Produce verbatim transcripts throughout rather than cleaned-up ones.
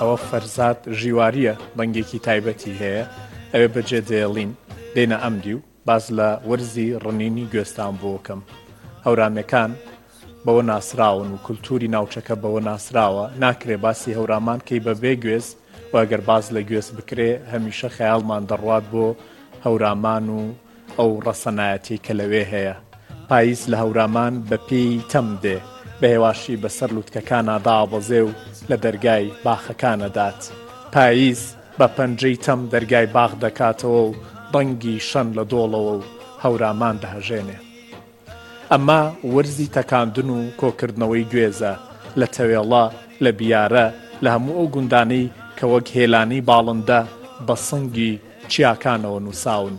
ئەوە فەرزاد ژیواریە بەنگێکی تایبەتی هەیە ئەوێ بەجێ دێڵین دێنە ئەمری و باز لە وەرزی ڕنینی گوێستان بۆ بکەم. هەورامەکان بەوە ناسراون و کولتوری ناوچەکە بەوە ناسراوە ناکرێ باسی هەورامان کەی بەبێ گوێز و ئەگەر باز لە گوێز بکرێ هەمیشە خەیاڵمان دەڕوات بۆ هەورامان و ئەو ڕەسەنایەتی کە لەوێ هەیە. پاییز لە هەورامان بە پێی تەم دێ بە هێواشی بەسەر لووتکەکانە دابەزێ و لە دەرگای باخەکانەدات. پاییز بە پەنجەی تەم دەرگای باخ دەکاتەوە و بەنگی شەن لە دۆڵەوە و هەورامان دەهەژێنێ. ئەمە وەرزی تەکاندن و کۆکردنەوەی گوێزە لە تەوێڵە لە بیارە لە هەموو ئەو گوندانەی کە وەک هێلانی باڵندە بە سنگی چیاکانەوە نووساون.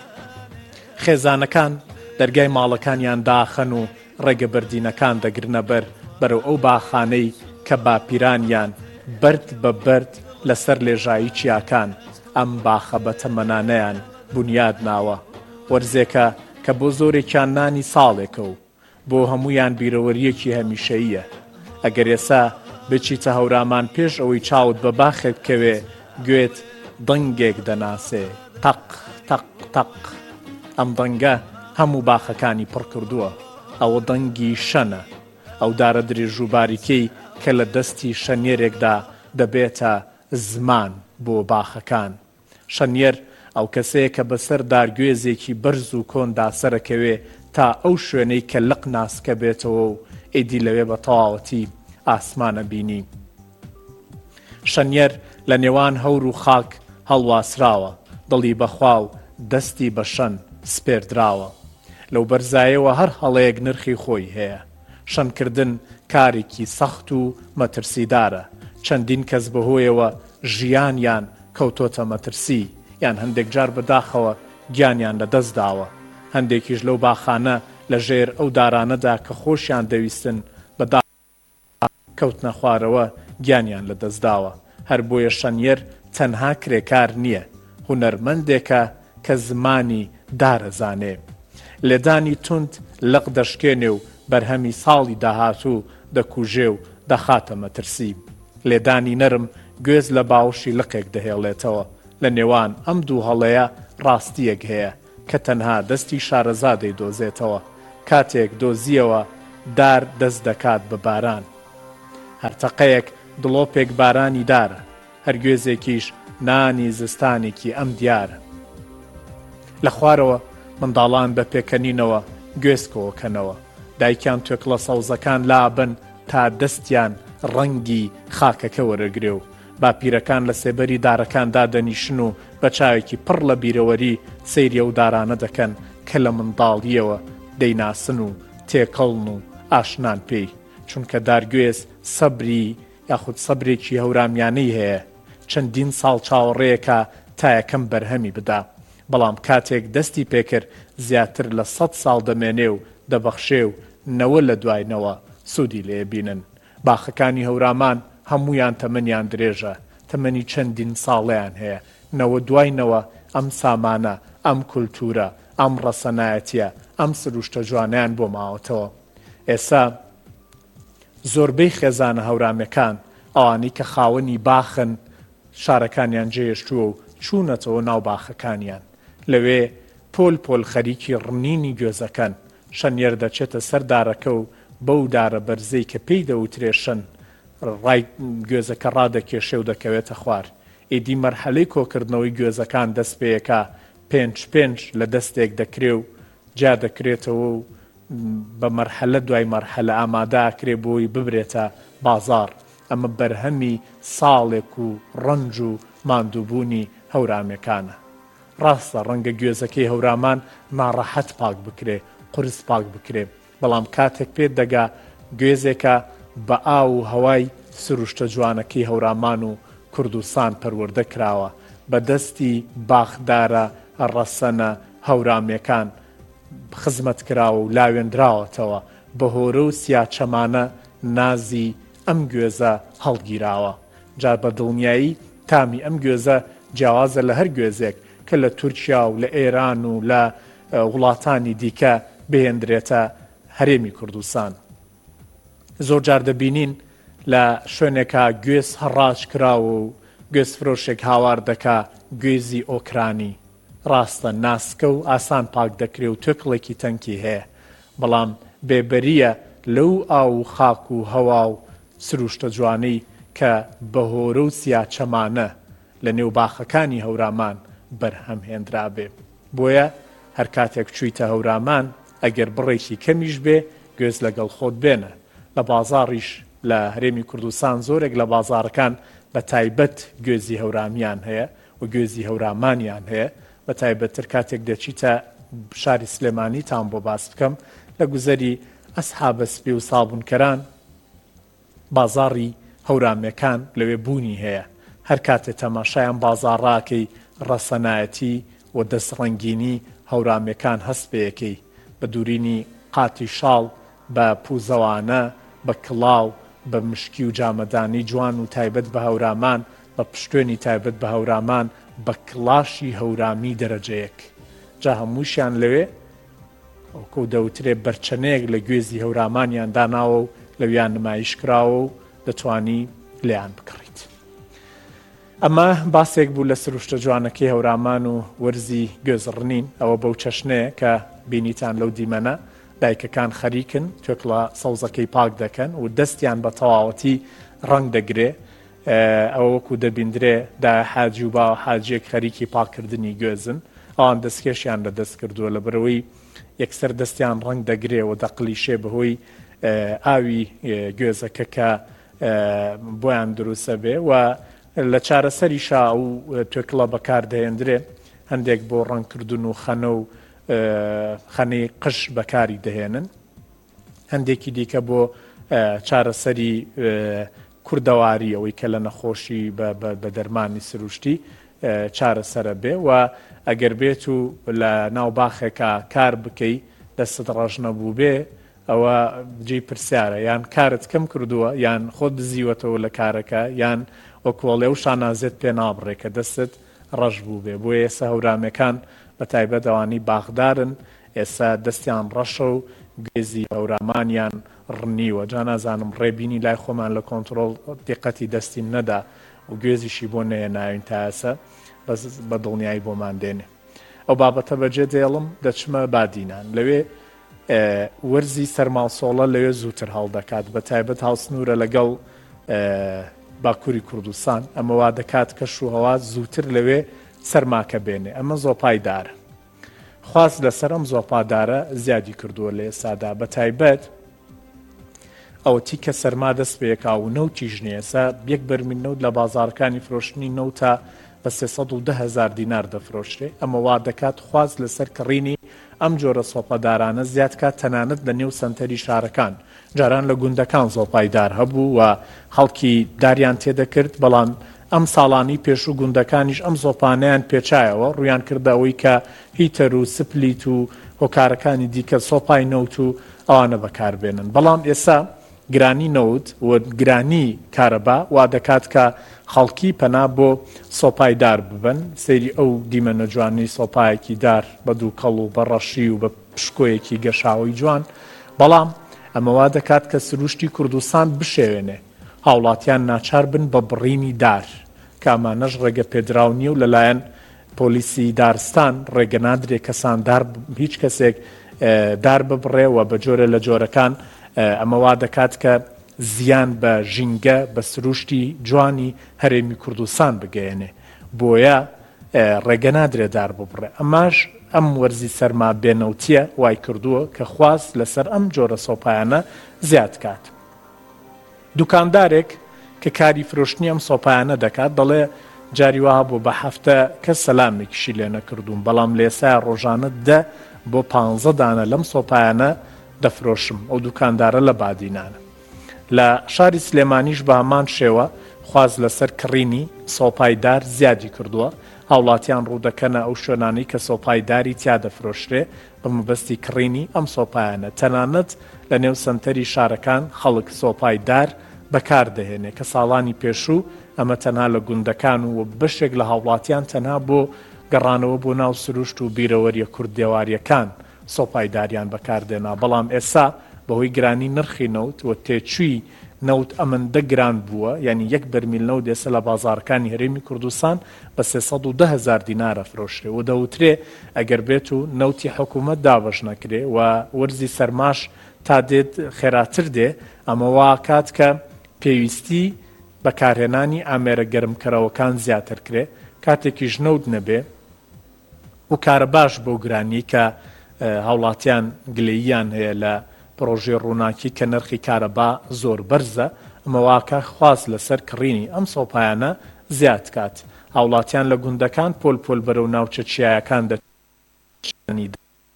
خێزانەکان دەرگای ماڵەکانیان داخەن و ڕێگە بەردینەکان دەگرنە بەر بەرەو ئەو باخانەی کە باپیرانیان بەرد بە بەرد لەسەر لێژایی چیاکان ئەم باخە بە تەمەنانەیان بونیاد ناوە. وەرزێکە کە بۆ زۆرێکیان نانی ساڵێکە و بۆ هەمویان بیرەوەریەکی هەمیشەییە. ئەگەر ئێستا بچیتە هەورامان پێش ئەوەی چاوت بە باخێک بکەوێ گوێت دەنگێک دەناسێ تەق تەق تەق. ئەم دەنگە هەموو باخەکانی پڕ کردووە. ئەوە دەنگی شەنە، ئەو دارە درێژ و باریکەی کە لە دەستی شەنیێرێکدا دەبێتە زمان بۆ باخەکان. شەنیێر ئەو کەسەیە کە بەسەر دارگوێزێکی بەرز و کۆندا سەرەکەوێ تا ئەو شوێنەی کە لەق ناسکە بێتەوە و ئیدی لەوێ بە تەواوەتی ئاسمانە بینی. شەنیێر لە نێوان هەور و خاک هەڵواسراوە، دڵی بەخوا و دەستی بە شەن سپێردراوە. لەو بەرزایەوە هەر هەڵەیەک نرخی خۆی هەیە. شەنکردن کارێکی سەخت و مەترسیدارە. چەندین کەس بەهۆیەوە ژیانیان کەوتۆتە مەترسی یان هەندێک جار بەداخەوە گیانیان لە دەست داوە. هەندێکیش لەو باخانە لە ژێر ئەو دارانەدا کە خۆشیان دەویستن بەدا کەوتنە خوارەوە گیانیان لە دەست داوە. هەر بۆیە شەنیێر تەنها کرێکار نییە، هونەرمەندێکە کە زمانی دارەزانێ. لێدانی تند لەق دەشکێنێ و بەرهەمی ساڵی داهاتوو دەکوژێ و دەخاتە مەترسی. لێدانی نەرم گوێز لە باوشی لقێک دەهێڵێتەوە. لە نێوان ئەم دوو هەڵەیە ڕاستیەک هەیە کە تەنها دەستی شارەزادەی دۆزێتەوە. کاتێک دۆزیەوە دار دەست دەکات بە باران. هەرتەقەیەک دڵۆپێک بارانی دارە، هەر گوێزێکیش نانی زستانێکی ئەم دیارە. لە خوارەوە منداڵان بە پێکەنینەوە گوێز کۆکەنەوە. دایکیان توێکڵە سەوزەکان لابن تا دەستیان ڕەنگی خاکەکە وەرەگرێ و باپیرەکان لە سێبەری دارەکاندا دەنیشن و بە چاوێکی پڕ لە بیرەوەری سەیری ئەو دارانە دەکەن کە لە منداڵیەوە دەیناسن و تێکەڵن و ئاشنان پێی. چونکە دارگوێز سەبری یاخود سەبرێکی هەورامیانەی هەیە. چەندین ساڵ چاوەڕێیەکە تا یەکەم بەرهەمی بدا، بەڵام کاتێک دەستی پێکرد زیاتر لە سەد ساڵ دەمێنێ و دەبەخشێ و نەوە لە دوایەوە سوودی لێبینن. باخەکانی هەورامان هەمویان تەمەنیان درێژە، تەمەنی چەندین ساڵیان هەیە. نەوە دوایەوە ئەم سامانە، ئەم کولتورە، ئەم ڕەسەنایەتیە، ئەم سروشتە جوانیان بۆ ماوەتەوە. ئێستا زۆربەی خێزانە هەورامەکان ئەوانی کە خاوەنی باخن شارەکانیان جێهێشتووە و چوونەتەوە ناو باخەکانیان. لەوێ پۆل پۆل خەریکی ڕنینی گوێزەکەن. شەنیێر دەچێتە سەر دارەکە و بەو دارە بەرزەی کە پێی دەوترێشن ڕای گوێزەکە ڕادەکێشێ و دەکەوێتە خوار. ئیدی مەرحەلەی کۆکردنەوەی گوێزەکان دەست پێیەکە پێنج پێنج لە دەستێک دەکرێ و جا دەکرێتەوە و بە مەرحەلە دوای مەرحەلە ئامادەکرێ بۆی ببرێتە بازار. ئەمە بەرهەمی ساڵێک و ڕەنج و ماندووبوونی هەورامەکانە. ڕاستە ڕەنگە گوێزەکەی هەورامان ناڕەحەت پاک بکرێ، قورس پاک بکرێ، بەڵام کاتێک پێت دەگا گوێزێکە بە ئاو و هەوای سروشتە جوانەکەی هەورامان و کوردستان پەروەردە کراوە، بە دەستی باخدارە ڕەسەنە هەورامەکان خزمەت کراوە و لاوێنراوەتەوە. بە هۆرە و سیاچەمانە نازی ئەم گوێزە هەڵگیراوە. جا بە دڵنیایی تامی ئەم گوێزە جیاوازە لە هەر گوێزێک کە لە تورکیا و لە ئێران و لە وڵاتانی دیکە بهێندرێتە هەرێمی کوردستان. زۆر جار دەبینین لە شوێنێکە گوێز هەڕاج کراوە و گوێز فرۆشێک هاوار دەکا گوێزی ئۆکرانی ڕاستە ناسکە و ئاسان پاک دەکرێ و توێکڵێکی تەنکی هەیە بەڵام بێبەریە لەو ئاو و خاک و هەوا و سروشتە جوانەی کە بەهۆرە و سیاچەمانە لە نێو باخەکانی هەورامان بەرهەم هێنرا بێ بۆیە هەر کاتێک چوویتە هەورامان ئەگەر بڕێکی کەمیش بێ گوێز لەگەڵ خۆت بێنە لە بازاڕیش لە هەرێمی کوردستان زۆرێک لە بازاڕەکان بە تایبەت گوێزی هەورامیان هەیە و گوێزی هەورامانیان هەیە بە تایبەتتر کاتێک دەچیتە شاری سلێمانیتان بۆ باس بکەم لە گوزەری ئەسحابە سپێ و سابونکەران بازاڕی هەورامیەکان لەوێ بوونی هەیە هەر کاتێک تەماشایان بازاڕاکەی ڕەسەنایەتی و دەستڕەنگینی هەورامیەکان هەست پێیەکەی بە دوورینی قاتی شاڵ بە پوزەوانە بە کڵاو بە مشکی و جامەدانی جوان و تایبەت بە هەورامان بە پشتێنی تایبەت بە هەورامان بە کڵاشی هەورامی دەرەجەیەک جا هەمووشیان لەوێ ئەوکە دەوترێ بەرچەنەیەک لە گوێزی هەورامانیان داناوە و لەویان نمایش کراوە و دەتوانی لێیان بکڕیت ئەمە باسێک بوو لە سروشتە جوانەکەی هەورامان و وەرزی گوێزڕنین ئەوە بەو چەشنەیە کە بینیتان لەو دیمەنە دایکەکان خەریکن توێکڵە سەوزەکەی پاک دەکەن و دەستیان بە تەواوەتی ڕنگ دەگرێ ئەوە وەکو دەبیندرێ دا حاجی و باوە حاجیەک خەریکی پاکردنی گوێزن ئەوان دەستکێشیان لە دەست کردووە لە بەرەوەی یەکسەر دەستیان ڕنگ دەگرێ و دەقلیشێ بەهۆی ئاوی گوێزەکە کە بۆیان دروستە بێ و لە چارەسەریشا و توێکڵە بەکاردەهێنرێ هەندێک بۆ ڕەنگکردن و خەنە و خەنەی قش بەکاری دەهێنن هەندێکی دیکە بۆ چارەسەری کوردەواری ئەوەی کە لە نەخۆشی بە دەرمانی سروشتی چارەسەرە بێ و ئەگەر بێت و لە ناو باخێکە کار بکەی دەستت ڕەش نەبوو بێ ئەوە جێی پرسیارە یان کارت کەم کردووە یان خۆت دزیوەتەوە لە کارەکە یان وەکوڵێ و شانازێت پێ نابڕێ کە دەستت ڕەش بوو بێ بۆ ئێستا هەورامەکان بە تایبەت ئەوانی باغدارن ئێستا دەستیان ڕەشە و گوێزی هەورامانیان ڕنیوە جا نازانم ڕێبینی لای خۆمان لە کۆنتترۆل دیقەتی دەستی نەدا و گوێزیشی بۆ نەیە ناوین تا ئێستا بەس بە دڵنیایی بۆمان دێنێ ئەو بابەتە بەجێ دێڵم دەچمە بادینان لەوێ وەرزی سەرماڵسۆڵە لەوێ زووتر هەڵدەکات بە تایبەت هاوسنوورە لەگەڵ باکووری کوردستان ئەمە وا دەکات کەش و هەوا زووتر لەوێ سەرماکە بێنێ ئەمە زۆپایدارە خواست لەسەر ئەم زۆپادارە زیادی کردووە لە ئێستادا بە تایبەت ئەوەتی کە سەرما دەست پێکا و نەوتی ژنێسا یەک بەرمیل نەوت لە بازارەکانی فرۆشتنی نەوتە بە سێسەد و ده هەزار دینار دەفرۆشرێ ئەمە وا دەکات خواست لەسەر کڕینی ئەم جۆرە سۆپەدارانە زیاد کات تەنانەت لە نێو سنتەری شارەکان جاران لە گوندەکان زۆپایدار هەبوو و خەڵکی داریان تێدەکرد بەڵام ئەم ساڵانی پێش و گوندەکانیش ئەم زۆپانیان پێچایەوە ڕویان کردەوەی کە هیتەر و سپلیت و هۆکارەکانی دیکە سۆپای نەوت و ئەوانە بەکاربێنن بەڵام ئێستا گرانی نەوت و گرانی کارەبا وا دەکات کە خەڵکی پەنا بۆ سۆپایدار ببن سەیری ئەو دیمەنە جوانی سۆپایەکی دار بە دوو کەڵ و بە ڕەشی و بە پشکۆیەکی گەشاوی جوان بەڵام ئەمەوا دەکات کە سروشتی کوردستان بشێوێنێ هاوڵاتیان ناچار بن بە بڕینی دار کامانەش ڕێگە پێدراونیە و لەلایەن پۆلیسی دارستان ڕێگە نادرێ کەسان دار هیچ کەسێک دار ببڕێ و بە جۆرە لە جۆرەکان ئەمەوا دەکات کە زیان بە ژینگە بە سروشتی جوانی هەرێمی کوردستان بگەێنێ بۆیە ڕێگە نادرێ دار ببڕێ ئەماش ئەم وەرزی سەرما بێنەوتیە وای کردووە کە خواست لەسەر ئەم جۆرە سۆپایانە زیاد کات دوکاندارێک کە کاری فرۆشتنی ئەم سۆپایانە دەکات دەڵێ جاری وها بۆ بە هەفتە کەس سەلامێکیشی لێ نەکردوم بەڵام لێسای ڕۆژانە دە بۆ پانزە دانە لەم سۆپایانە دەفرۆشم ئەو دوکاندارە لە بادینانە لە شاری سلێمانیش بە هەمان شێوە خواز لەسەر کڕینی سۆپایدار زیادی کردووە هاوڵاتیان ڕوودەکەنە ئەو شوێنانی کە سۆپایداری تیا دەفرۆشرێ بە مەبەستی کڕینی ئەم سۆپایانە تەنانەت لە نێو سنتەری شارەکان خەڵک سۆپایدار بەکاردەهێنێ کە ساڵانی پێشوو ئەمە تەنها لە گوندەکان و بەشێک لە هاوڵاتیان تەنها بۆ گەڕانەوە بۆ ناو سروشت و بیرەوەریە کوردێواریەکان سۆپایداریان بەکاردێنا بەڵام ئێستا بەهۆی گرانی نرخی نەوت و تێچووی نەوت ئەمەندە گران بووە، یعنی یەک بەرمیل نەوت ئێستا لە بازارەکانی هەرێمی کوردستان بە سێسەد و دە هەزار دینارە فرۆشرێ و دەوترێ ئەگەر بێت و نەوتی حکوومەت دابەش نەکرێ و وەرزی سەرماش تا دێت خێراتر دێ، ئەمەوا کات کە پێویستی بەکارهێنانی ئامێرە گەرمکەرەوەکان زیاتر کرێ، کاتێکیش نەوت نەبێ و کارە باش بۆ گرانی کە هاوڵاتیان گلەییان هەیە لە پرۆژێ ڕووناکی کە نرخی کارەبا زۆر بەرزە، ئەمەواکە خواست لەسەر کڕینی ئەم سۆپایانە زیاد کات. هاوڵاتیان لە گوندەکان پۆل پۆل بەرەو ناوچە چیایەکان دەچنی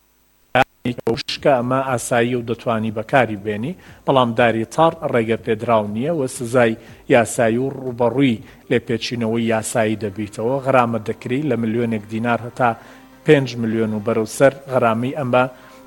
شکە ئەمە ئاسایی و دەتوانی بەکاری بێنی، بەڵام داری تاڕ ڕێگە پێدراو نییە و سزای یاسایی و ڕوبەڕووی لێپێچینەوەی یاسایی دەبیتەوە. غەرامە دەکری لە ملیۆنێک دینار هەتا پێنج ملیۆن و بەرەو سەر غەرامی ئەمە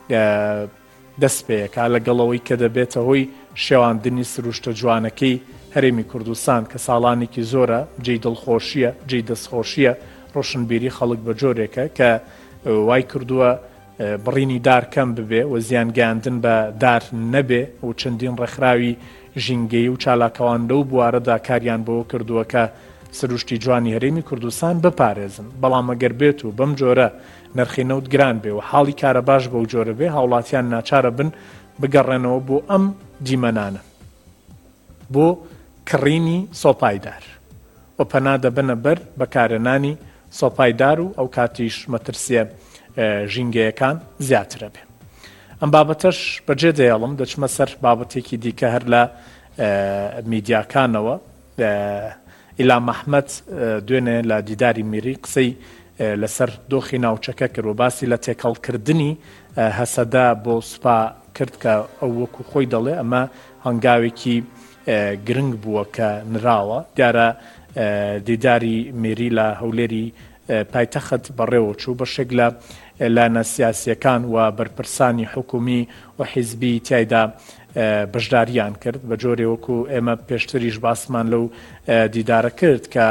دەست پێیەکە لەگەڵەوەی کە دەبێتە هۆی شێواندنی سروشتە جوانەکەی هەرێمی کوردستان کە ساڵانێکی زۆرە جێی دڵخۆشیە، جێی دەستخۆشیە ڕۆشنبیری خەڵک بە جۆرێکە کە وای کردووە بڕینی دار کەم ببێ و زیانگەاندن بە دار نەبێ و چەندین ڕێکخراوی ژینگەی و چالاکەوان لەو بوارەدا کاریان بەوە کردووە کە سروشتی جوانی هەرێمی کوردستان بپارێزن. بەڵام ئەگەر بێت و بەم جۆرە نرخی نەوت گران بێ و حاڵی کارە باش بەو جۆرە بێ، هاوڵاتیان ناچارە بن بگەڕێنەوە بۆ ئەم دیمەنانە، بۆ کڕینی سۆپایدار و پەنا دەبنە بەر بەکارهێنانی سۆپایدار و ئەو کاتیش مەترسیە ژینگەیەکان زیاترە بێ. ئەم بابەتەش بەجێ دەیەڵم دەچمە سەر بابەتێکی دیکە هەر لە میدیاکانەوە. ئیلام ئەحمەد دوێنێ لە دیداری میری قسەی لەسەر دۆخی ناوچەکە کرد و باسی لە تێکەڵکردنی هەسەدا بۆ سوپا کرد کە ئەو وەکو خۆی دەڵێ ئەمە هەنگاوێکی گرنگ بووە کە نراوە. دیارە دیداری میری لە هەولێری پایتەخت بەڕێوە چوو بەشێک لە لانە سیاسیەکان و بەرپرسانی حکومی و حیزبی تایدا بەشداریان کرد بە جۆرێ وەکو ئێمە پێشتریش باسمان لەو دیدارە کرد کە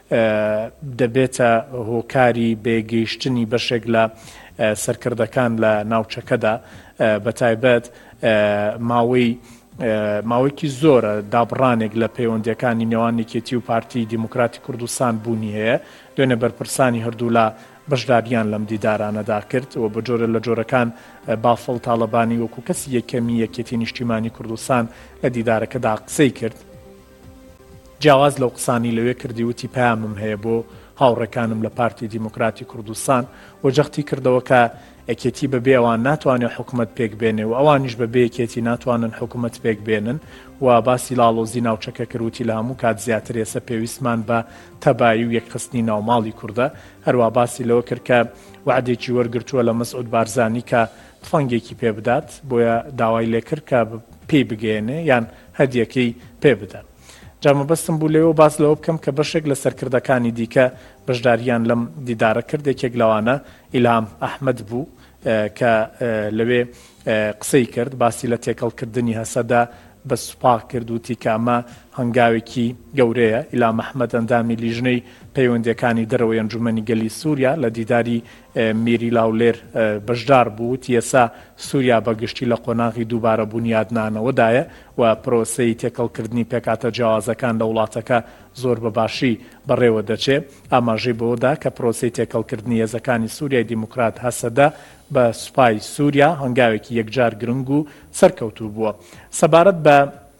دەبێتە هۆکاری بێگەیشتنی بەشێک لە سەرکردەکان لە ناوچەکەدا بە تایبەت ماوەی ماوەیەکی زۆرە دابڕانێک لە پەیوەندیەکانی نێوان یەکێتی و پارتی دیموکراتی کوردستان بوونی هەیە. دوێنێ بەرپرسانی هەردوو لە بەشداریان لەم دیدارانەدا کرد و بە جۆرە لە جۆرەکان بافڵ تاڵەبانی وەکو کەسی یەکەمی یەکێتی نیشتیمانی کوردستان لە دیدارەکەدا قسەی کرد. جیاواز لەو قسانی لەوێ کردی وتی پەیامم هەیە بۆ هاوڕێکانم لە پارتی دیموکراتی کوردستان و جەختی کردەوە کە ئەکێتی بەبێ ئەوان ناتوانێت حکوومەت پێک بێنێ و ئەوانیش بەبێ یەکێتی ناتوانن حکوومەت پێک بێنن و باسی لاڵۆزی ناوچەکە کردوتی لە هەموو کات زیاتر ئێستا پێویستمان بە تەبایی و یەکخستنی ناوماڵی کووردە. هەروە باسی لەوە کرد کە وعدێکی وەرگرتووە لە مەسعود بارزانی کە تفەنگێکی پێ بدات، بۆیە داوای لێ کرد کە پێی بگەێنێ یان هەدیەکەی پێ بدات. جامەبەستم بوو لێەوە باس لەوە بکەم کە بەشێک لە سەرکردەکانی دیکە بەشداریان لەم دیدارە کرد. یەکێک لەوانە ئیلهام ئەحمەد بوو کە لەوێ قسەی کرد، باسی لە تێکەڵکردنی هەسەدا بە سوپا کردوتی کە ئەمە هەنگاوێکی گەورەیە. ئیلهام ئەحمەد ئەندامی لیژنەی پەیوەندیەکانی دەرەوەی ئەنجومەنی گەلی سووریا لە دیداری میری لاولێر بەشدار بوو. ئێستا سووریا بەگشتی لە قۆناغی دووبارە بوونیادنانەوەدایە و پرۆسەی تێکەڵکردنی پێکاتە جیاوازەکان لە وڵاتەکە زۆر بەباشی بەڕێوە دەچێت. ئاماژەی بەوەدا کە پرۆسەی تێکەڵکردنی هێزەکانی سووریای دیموکرات هەسەدا بە سوپای سووریا هەنگاوێکی یەکجار گرنگ و سەرکەوتوو بووە. سەبارەت بە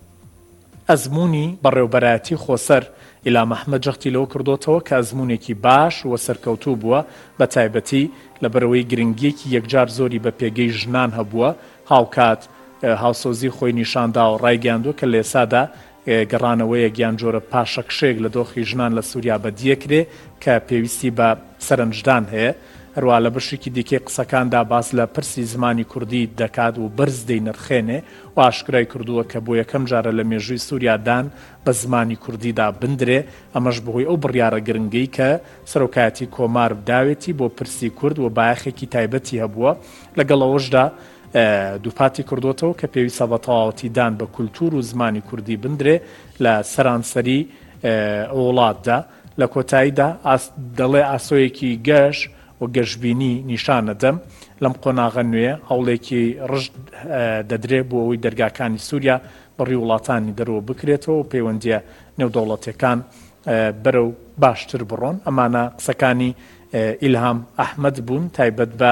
ئەزمموی بەڕێوبەرایەتی خۆسەر ئیلام ئەحمەد جەختی لەوە کردوتەوە کە ئەزمموونێکی باش وە سەرکەوتوو بووە، بە تایبەتی لە بەرەوەی گرنگیەکی یەکجار زۆری بە پێگەی ژنان هەبووە. هاوکات هاوسۆزی خۆی نیشاندا و ڕایگەاندووە کە لە ئێسادا گەڕانەوەیە گیان جۆرە پاشەکشێک لە دۆخی ژنان لە سووریا بەدیەکرێ کە پێویستی بە سەرنجدان هەیە. هەروە لە بەشێکی دیکەی قسەکاندا باس لە پرسی زمانی کوردی دەکات و بەرز دەینرخێنێ و ئاشکرای کردووە کە بۆ یەکەم جارە لە مێژووی سووریادان بە زمانی کوردیدا بندرێ. ئەمەش بەهۆی ئەو بڕیارە گرنگەی کە سەرۆکایەتی کۆمار بداوێتی بۆ پرسی کورد و بایەخێکی تایبەتی هەبووە. لەگەڵەوەشدا دووپاتی کردوتەوە کە پێویستە بە تەواوەتیدان بە کولتور و زمانی کوردی بندرێ لە سەرانسەری وڵاتدا. لە کۆتاییدا دەڵێ ئاسۆیەکی گەش و گەشتبینی نیشانەدەم لەم قۆناغە نوێ هەوڵێکی ڕژ دەدرێ بۆ ئەوەی دەرگاکانی سووریا بەڕی وڵاتانی دەرەوە بکرێتەوە و پەیوەندیە نێودەوڵەتیەکان بەرەو باشتر بڕۆن. ئەمانە قسەکانی ئیلهام ئەحمەد بوون تایبەت بە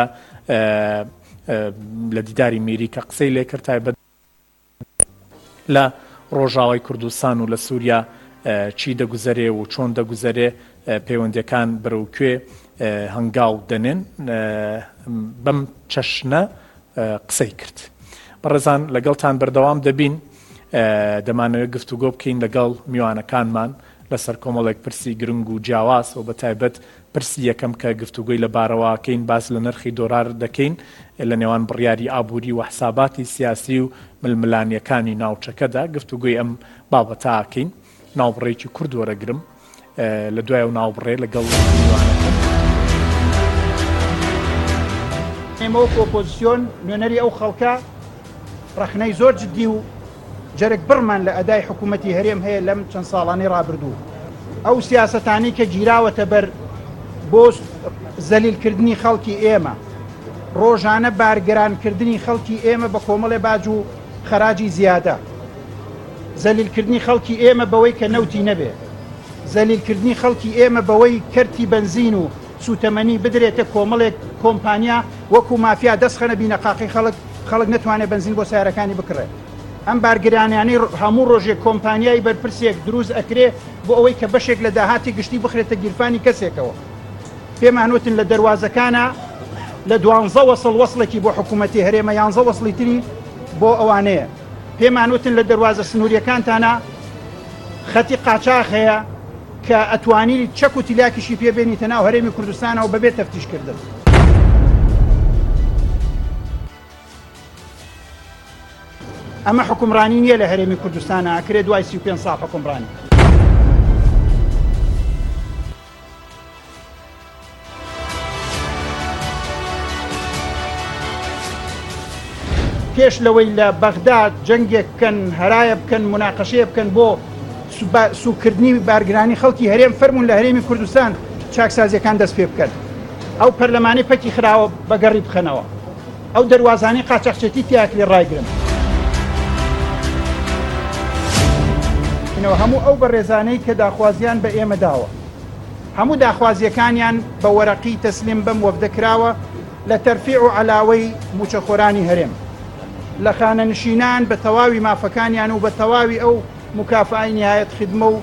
لە دیداری میری کە قسەی لێ کرد تایبەت لە ڕۆژاوای کوردستان و لە سووریا چی دەگوزەرێ و چۆن دەگوزەرێ پەیوەندیەکان بەرەو کوێ هەنگاو دەنێن بەم چەشنە قسەی کرد. بەڕێزان لەگەڵتان بەردەوام دەبین دەمانەوێت گفتوگۆ بکەین لەگەڵ میوانەکانمان لەسەر کۆمەڵێک پرسی گرنگ و جیاواز و بە تایبەت پرسی یەکەم کە گفتوگۆی لە بارەوەکەین باس لە نرخی دۆلار دەکەین لە نێوان بڕیاری ئابووری و حساباتی سیاسی و ململانیەکانی ناوچەکەدا گفتوگۆی ئەم بابەتاکەین. ناوبڕێکی کورد وەرەگرم لە دوای و ناوبڕێ لەگەڵ میوانەکە. ئێمەوەکو ئۆپۆزیسیۆن نوێنەری ئەو خەڵکە ڕەخنەی زۆر جددی و جەرگ بڕمان لە ئەدای حکوومەتی هەرێم هەیە لەم چەند ساڵانی ڕابردوو. ئەو سیاسەتانی کە گیراوەتە بەر بۆ زەلیلکردنی خەڵکی ئێمە، ڕۆژانە بارگرانکردنی خەڵکی ئێمە بە کۆمەڵێ باج و خەراجی زیادە، زەلیلکردنی خەڵکی ئێمە بەوەی کە نەوتی نەبێ، زەلیلکردنی خەڵکی ئێمە بەوەی کەرتی بنزین و سوتەمەنی بدرێتە کۆمەڵێک کۆمپانیا وەکو مافیا دەستخەنە بینەقاقی خەڵک خەڵک نەتوانێت بنزین بۆ سیارەکانی بکڕێت. ئەم بارگرانیانی هەموو ڕۆژێک کۆمپانیای بەرپرسێک دروست ئەکرێ بۆ ئەوەی کە بەشێک لە داهاتی گشتی بخرێتە گیرفانی کەسێکەوە. پێمانوتن لە دەواازەکانە لە دوانزە وەسڵ وەسڵێکی بۆ حکوومەتی هەرێمە یانزە وەسڵی تری بۆ ئەوانەیە. پێمانوتن لە دەواازە سنووریەکانتانە خەتی قاچاق هەیە کە ئەتوانی چەک و تیلاکیشی پێبێنیتە ناو هەرێمی کوردستانەوە بەبێت تەفتیشکردن. ئەمە حکومڕانی نییە لە هەرێمی کوردستانە ئەکرێ دوای سی و پێنج ساڵ حکومڕانی. پێش لەوەی لە بەغداد جەنگێک بکەن، هەرایە بکەن، مناقەشەیە بکەن بۆ سوکردنی بارگرانی خەڵکی هەرێم، فەرمون لە هەرێمی کوردستان چاکسازیەکان دەست پێ بکەن، ئەو پەرلەمانی پەکی خراوە بەگەڕی بخەنەوە، ئەو دەواازانی قاچاقچێتی تیاکلی ڕایگرن. هەموو ئەو بەڕێزانەی کە داخوازیان بە ئێمە داوە، هەموو داخوازیەکانیان بە وەرەقی تەسلیم بەم وەفدەکراوە لە تەرفیع و عەلاوەی موچەخۆرانی هەرێم، لە خانە نشینان بە تەواوی مافەکانیان و بە تەواوی ئەو مکافای نهایەت خدمە و